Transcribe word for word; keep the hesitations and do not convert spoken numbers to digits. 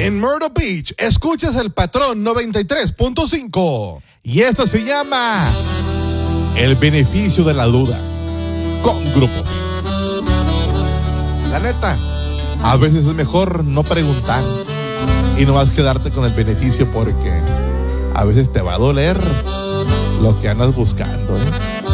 En Myrtle Beach, escuchas el Patrón noventa y tres punto cinco. Y esto se llama El Beneficio de la Duda, con Grupo Firme. La neta, a veces es mejor no preguntar y no vas a quedarte con el beneficio, porque a veces te va a doler lo que andas buscando, ¿eh?